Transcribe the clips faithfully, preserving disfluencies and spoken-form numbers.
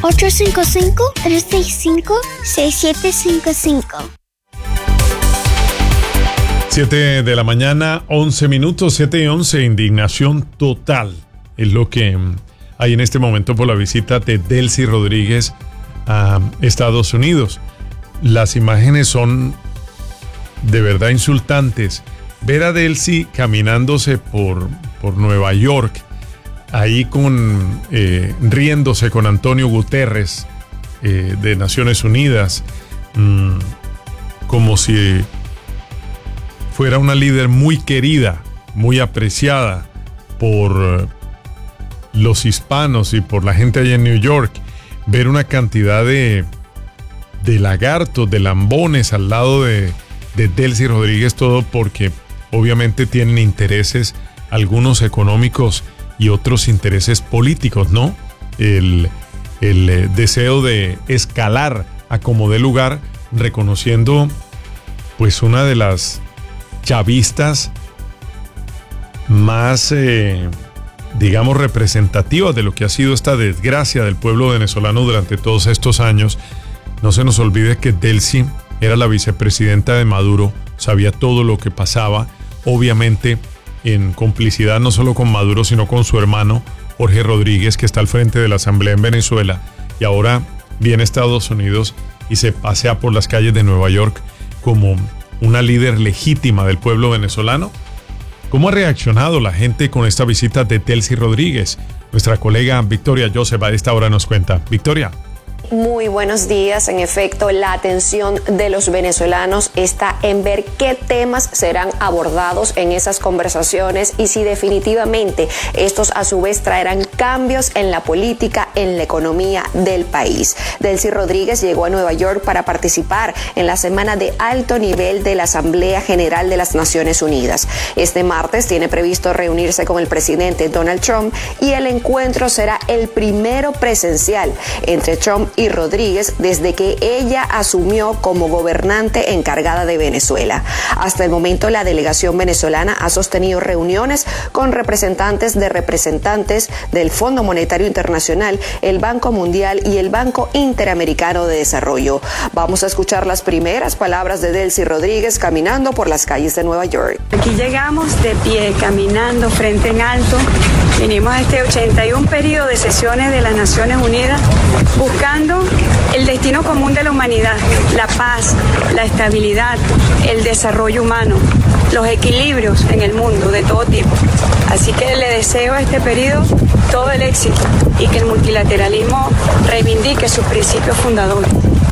ocho cinco cinco, tres seis cinco, seis siete cinco cinco. siete de la mañana, once minutos, siete y once, indignación total es lo que hay en este momento por la visita de Delcy Rodríguez a Estados Unidos. Las imágenes son de verdad insultantes. Ver a Delcy caminándose por, por Nueva York, ahí con eh, riéndose con Antonio Guterres eh, de Naciones Unidas, mmm, como si fuera una líder muy querida, muy apreciada por los hispanos y por la gente allá en New York. Ver una cantidad de, de lagartos, de lambones al lado de, de Delcy Rodríguez, todo porque obviamente tienen intereses, algunos económicos y otros intereses políticos, ¿no? El, el eh, deseo de escalar a como dé lugar, reconociendo pues una de las chavistas más, eh, digamos, representativas de lo que ha sido esta desgracia del pueblo venezolano durante todos estos años. No se nos olvide que Delcy era la vicepresidenta de Maduro, sabía todo lo que pasaba, obviamente en complicidad no solo con Maduro, sino con su hermano Jorge Rodríguez, que está al frente de la Asamblea en Venezuela, y ahora viene a Estados Unidos y se pasea por las calles de Nueva York como una líder legítima del pueblo venezolano. ¿Cómo ha reaccionado la gente con esta visita de Delcy Rodríguez? Nuestra colega Victoria Joseph a esta hora nos cuenta. Victoria. Muy buenos días. En efecto, la atención de los venezolanos está en ver qué temas serán abordados en esas conversaciones y si definitivamente estos a su vez traerán cambios en la política, en la economía del país. Delcy Rodríguez llegó a Nueva York para participar en la semana de alto nivel de la Asamblea General de las Naciones Unidas. Este martes tiene previsto reunirse con el presidente Donald Trump y el encuentro será el primero presencial entre Trump y Rodríguez desde que ella asumió como gobernante encargada de Venezuela. Hasta el momento, la delegación venezolana ha sostenido reuniones con representantes de representantes del Fondo Monetario Internacional, el Banco Mundial y el Banco Interamericano de Desarrollo. Vamos a escuchar las primeras palabras de Delcy Rodríguez caminando por las calles de Nueva York. Aquí llegamos de pie, caminando frente en alto. Vinimos a este ochenta y uno periodo de sesiones de las Naciones Unidas buscando el destino común de la humanidad, la paz, la estabilidad, el desarrollo humano, los equilibrios en el mundo de todo tipo. Así que le deseo a este periodo todo el éxito y que el multilateralismo reivindique sus principios fundadores.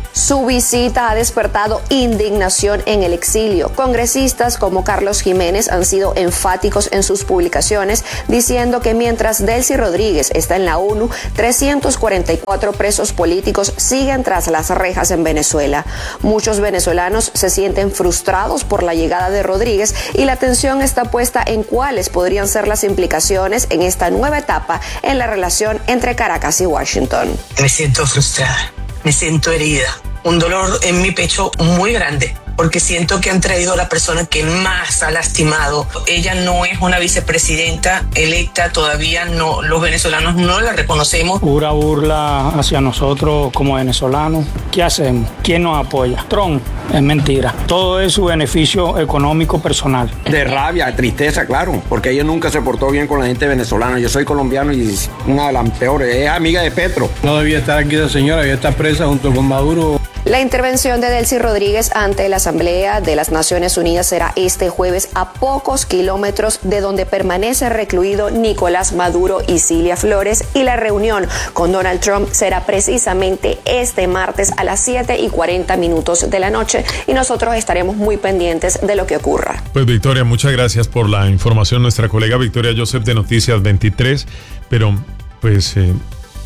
Su visita ha despertado indignación en el exilio. Congresistas como Carlos Jiménez han sido enfáticos en sus publicaciones, diciendo que mientras Delcy Rodríguez está en la ONU, trescientos cuarenta y cuatro presos políticos siguen tras las rejas en Venezuela. Muchos venezolanos se sienten frustrados por la llegada de Rodríguez y la atención está puesta en cuáles podrían ser las implicaciones en esta nueva etapa en la relación entre Caracas y Washington. Me siento frustrada, me siento herida. Un dolor en mi pecho muy grande, porque siento que han traído a la persona que más ha lastimado. Ella no es una vicepresidenta electa, todavía no, los venezolanos no la reconocemos. Pura burla hacia nosotros como venezolanos. ¿Qué hacemos? ¿Quién nos apoya? Trump. Es mentira. Todo es su beneficio económico personal. De rabia, de tristeza, claro, porque ella nunca se portó bien con la gente venezolana. Yo soy colombiano y una de las peores. Es amiga de Petro. No debía estar aquí esa señora, debía estar presa junto con Maduro. La intervención de Delcy Rodríguez ante la Asamblea de las Naciones Unidas será este jueves a pocos kilómetros de donde permanece recluido Nicolás Maduro y Cilia Flores, y la reunión con Donald Trump será precisamente este martes a las siete y cuarenta minutos de la noche y nosotros estaremos muy pendientes de lo que ocurra. Pues Victoria, muchas gracias por la información, nuestra colega Victoria Joseph de Noticias veintitrés, pero pues... Eh,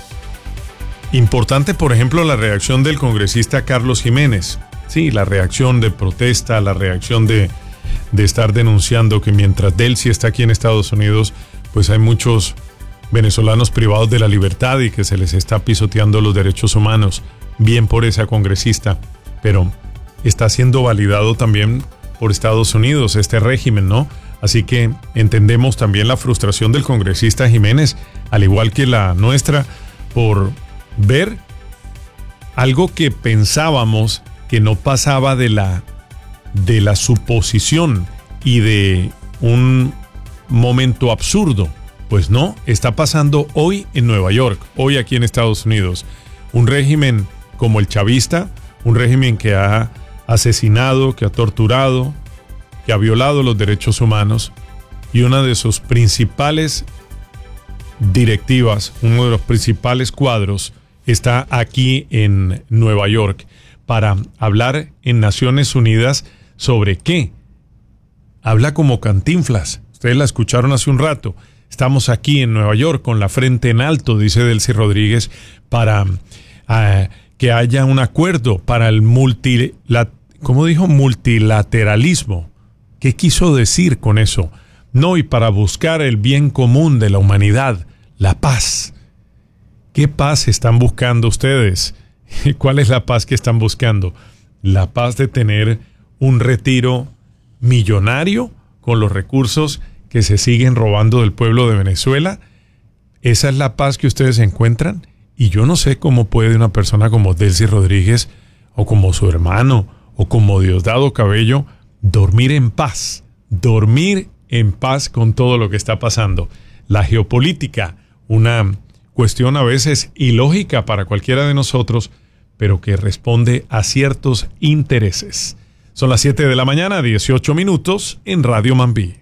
Importante, por ejemplo, la reacción del congresista Carlos Jiménez. Sí, la reacción de protesta, la reacción de, de estar denunciando que mientras Delcy está aquí en Estados Unidos, pues hay muchos venezolanos privados de la libertad y que se les está pisoteando los derechos humanos. Bien por esa congresista, pero está siendo validado también por Estados Unidos este régimen, ¿no? Así que entendemos también la frustración del congresista Jiménez, al igual que la nuestra, por ver algo que pensábamos que no pasaba de la, de la suposición y de un momento absurdo. Pues no, está pasando hoy en Nueva York, hoy aquí en Estados Unidos. Un régimen como el chavista, un régimen que ha asesinado, que ha torturado, que ha violado los derechos humanos, y una de sus principales directivas, uno de los principales cuadros, está aquí en Nueva York para hablar en Naciones Unidas sobre qué. Habla como Cantinflas. Ustedes la escucharon hace un rato. Estamos aquí en Nueva York con la frente en alto, dice Delcy Rodríguez, para uh, que haya un acuerdo para el multi, la, ¿cómo dijo? multilateralismo. ¿Qué quiso decir con eso? No, y para buscar el bien común de la humanidad, la paz. ¿Qué paz están buscando ustedes? ¿Cuál es la paz que están buscando? La paz de tener un retiro millonario con los recursos que se siguen robando del pueblo de Venezuela. ¿Esa es la paz que ustedes encuentran? Y yo no sé cómo puede una persona como Delcy Rodríguez, o como su hermano, o como Diosdado Cabello, dormir en paz, dormir en paz con todo lo que está pasando. La geopolítica, una cuestión a veces ilógica para cualquiera de nosotros, pero que responde a ciertos intereses. Son las siete de la mañana, dieciocho minutos, en Radio Mambí.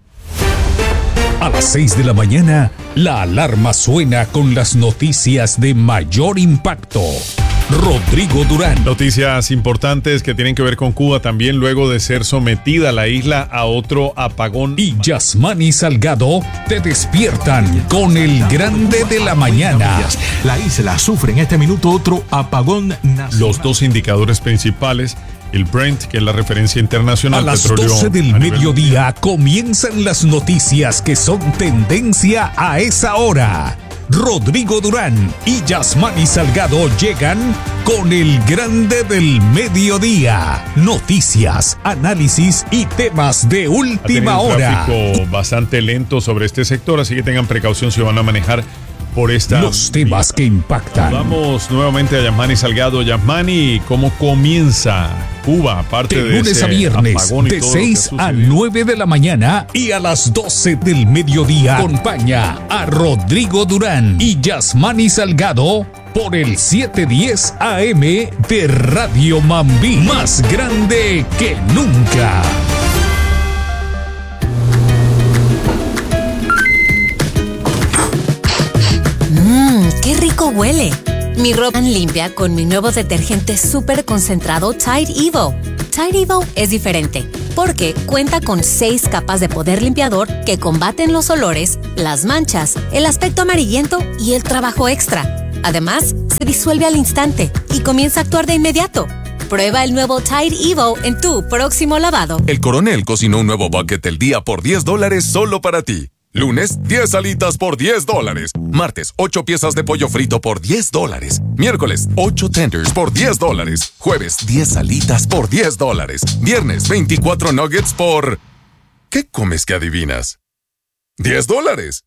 A las seis de la mañana, la alarma suena con las noticias de mayor impacto. Rodrigo Durán. Noticias importantes que tienen que ver con Cuba también, luego de ser sometida la isla a otro apagón. Y Yasmani Salgado te despiertan con el grande de la mañana. La isla sufre en este minuto otro apagón nacional. Los dos indicadores principales, el Brent, que es la referencia internacional. A las doce del mediodía comienzan las noticias que son tendencia a esa hora. Rodrigo Durán y Yasmani Salgado llegan con el grande del mediodía. Noticias, análisis y temas de última hora. Un tráfico bastante lento sobre este sector, así que tengan precaución si van a manejar por esta. Los temas vía que impactan. Vamos nuevamente a Yasmani Salgado. Yasmani, ¿cómo comienza Cuba? Aparte de, de lunes ese a viernes, de seis a nueve de la mañana y a las doce del mediodía. Acompaña a Rodrigo Durán y Yasmani Salgado por el setecientos diez A M de Radio Mambí. Más grande que nunca. Mmm, qué rico huele. Mi ropa limpia con mi nuevo detergente súper concentrado Tide Evo. Tide Evo es diferente porque cuenta con seis capas de poder limpiador que combaten los olores, las manchas, el aspecto amarillento y el trabajo extra. Además, se disuelve al instante y comienza a actuar de inmediato. Prueba el nuevo Tide Evo en tu próximo lavado. El Coronel cocinó un nuevo bucket del día por diez dólares solo para ti. Lunes, diez alitas por diez dólares. Martes, ocho piezas de pollo frito por diez dólares. Miércoles, ocho tenders por diez dólares. Jueves, diez alitas por diez dólares. Viernes, veinticuatro nuggets por... ¿Qué comes que adivinas? diez dólares.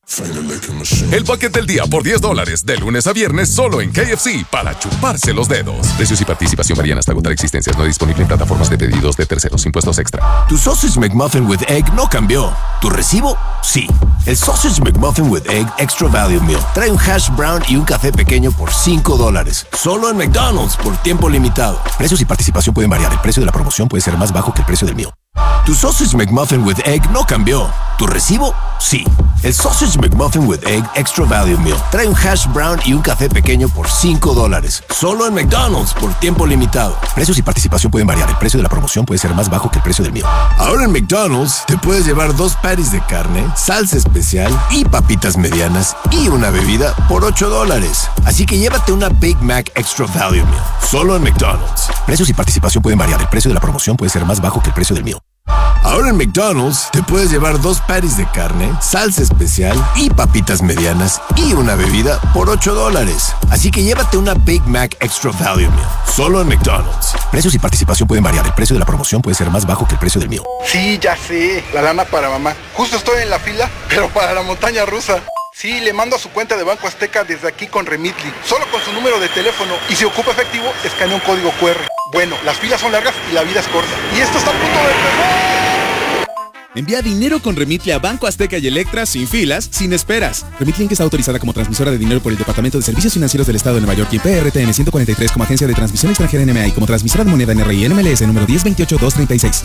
El bucket del día por diez dólares. De lunes a viernes solo en K F C para chuparse los dedos. Precios y participación varían hasta agotar existencias. No disponible en plataformas de pedidos de terceros. Impuestos extra. Tu Sausage McMuffin with Egg no cambió. ¿Tu recibo? Sí. El Sausage McMuffin with Egg Extra Value Meal trae un hash brown y un café pequeño por cinco dólares. Solo en McDonald's por tiempo limitado. Precios y participación pueden variar. El precio de la promoción puede ser más bajo que el precio del meal. Tu Sausage McMuffin with Egg no cambió. ¿Tu recibo? Sí. El Sausage McMuffin with Egg Extra Value Meal trae un hash brown y un café pequeño por cinco dólares. Solo en McDonald's por tiempo limitado. Precios y participación pueden variar. El precio de la promoción puede ser más bajo que el precio del meal. Ahora en McDonald's te puedes llevar dos patties de carne, salsa especial y papitas medianas y una bebida por ocho dólares. Así que llévate una Big Mac Extra Value Meal. Solo en McDonald's. Precios y participación pueden variar. El precio de la promoción puede ser más bajo que el precio del meal. Ahora en McDonald's te puedes llevar dos patties de carne, salsa especial y papitas medianas y una bebida por ocho dólares. Así que llévate una Big Mac Extra Value Meal. Solo en McDonald's. Precios y participación pueden variar. El precio de la promoción puede ser más bajo que el precio del meal. Sí, ya sé. La lana para mamá. Justo estoy en la fila, pero para la montaña rusa. Sí, le mando a su cuenta de Banco Azteca desde aquí con Remitly. Solo con su número de teléfono. Y si ocupa efectivo, escanea un código cu erre. Bueno, las filas son largas y la vida es corta. Y esto está a punto de empezar. Envía dinero con Remitly a Banco Azteca y Electra sin filas, sin esperas. Remitly está autorizada como transmisora de dinero por el Departamento de Servicios Financieros del Estado de Nueva York y P R T N ciento cuarenta y tres como agencia de transmisión extranjera N M A y como transmisora de moneda N R I N M L S número diez veintiocho dos treinta y seis.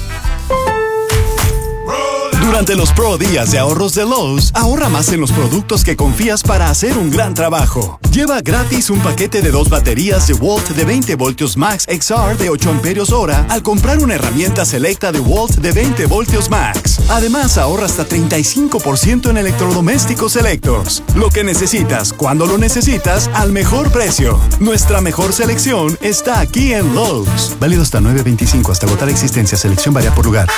Durante los Pro Días de Ahorros de Lowe's, ahorra más en los productos que confías para hacer un gran trabajo. Lleva gratis un paquete de dos baterías de Walt de veinte voltios Max X R de ocho amperios hora al comprar una herramienta selecta de Walt de veinte voltios Max. Además, ahorra hasta treinta y cinco por ciento en electrodomésticos selectos. Lo que necesitas, cuando lo necesitas, al mejor precio. Nuestra mejor selección está aquí en Lowe's. Válido hasta nueve veinticinco, hasta agotar existencia. Selección varía por lugar.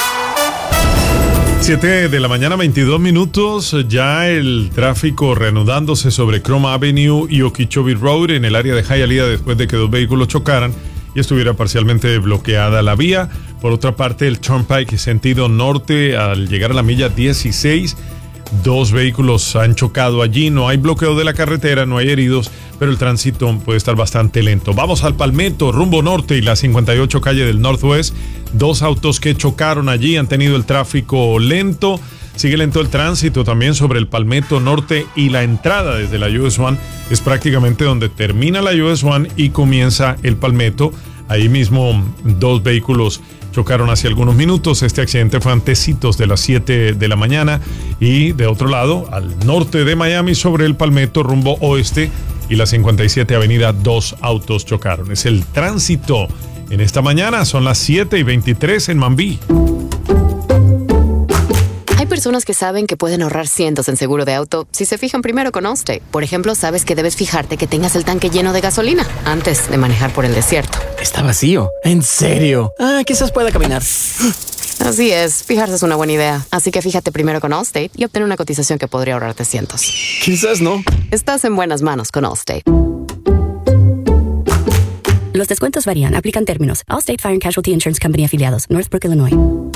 siete de la mañana, veintidós minutos. Ya el tráfico reanudándose sobre Chrome Avenue y Okeechobee Road en el área de Hialeah después de que dos vehículos chocaran y estuviera parcialmente bloqueada la vía. Por otra parte, el Turnpike sentido norte al llegar a la milla dieciséis, dos vehículos han chocado allí. No hay bloqueo de la carretera, no hay heridos, pero el tránsito puede estar bastante lento. Vamos al Palmetto, rumbo norte y la cincuenta y ocho calle del Northwest. Dos autos que chocaron allí han tenido el tráfico lento. Sigue lento el tránsito también sobre el Palmetto Norte y la entrada desde la U S uno es prácticamente donde termina la U S uno y comienza el Palmetto. Ahí mismo dos vehículos chocaron hace algunos minutos. Este accidente fue antecitos de las siete de la mañana. Y de otro lado, al norte de Miami, sobre el Palmetto, rumbo oeste y la cincuenta y siete avenida, dos autos chocaron. Es el tránsito en esta mañana. Son las siete y veintitrés en Mambí. Hay personas que saben que pueden ahorrar cientos en seguro de auto si se fijan primero con Allstate. Por ejemplo, sabes que debes fijarte que tengas el tanque lleno de gasolina antes de manejar por el desierto. Está vacío. ¿En serio? Ah, quizás pueda caminar. Así es, fijarse es una buena idea. Así que fíjate primero con Allstate y obtén una cotización que podría ahorrarte cientos. Quizás no. Estás en buenas manos con Allstate. Los descuentos varían. Aplican términos. Allstate Fire and Casualty Insurance Company afiliados. Northbrook, Illinois.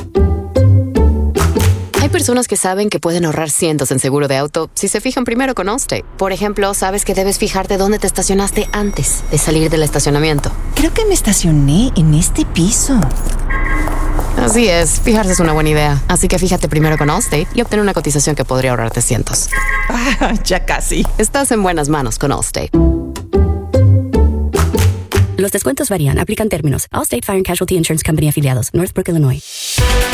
Hay personas que saben que pueden ahorrar cientos en seguro de auto si se fijan primero con Allstate. Por ejemplo, sabes que debes fijarte dónde te estacionaste antes de salir del estacionamiento. Creo que me estacioné en este piso. Así es, fijarse es una buena idea. Así que fíjate primero con Allstate y obtén una cotización que podría ahorrarte cientos. Ah, ya casi. Estás en buenas manos con Allstate. Los descuentos varían. Aplican términos. Allstate Fire and Casualty Insurance Company afiliados. Northbrook, Illinois.